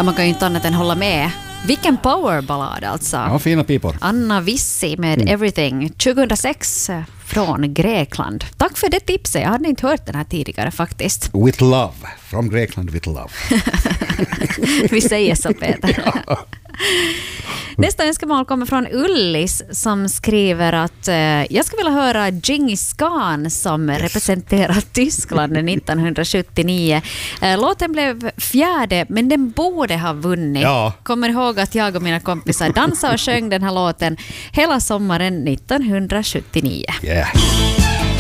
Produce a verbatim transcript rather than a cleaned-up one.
Ja, man kan ju inte annat än hålla med. Vilken powerballad alltså. Ja, fina pipor. Anna Vissi med mm. Everything tjugohundrasex från Grekland. Tack för det tipset. Jag hade inte hört den här tidigare faktiskt. With love. Från Grekland with love. Vi säger så, Peter. Ja. Nästa önskemål kommer från Ullis som skriver att eh, jag skulle vilja höra Djingis Khan som yes. representerar Tyskland nittonhundrasjuttionio. Eh, låten blev fjärde, men den borde ha vunnit. Ja. Kommer ihåg att jag och mina kompisar dansade och sjöng den här låten hela sommaren nittonhundrasjuttionio. Yeah.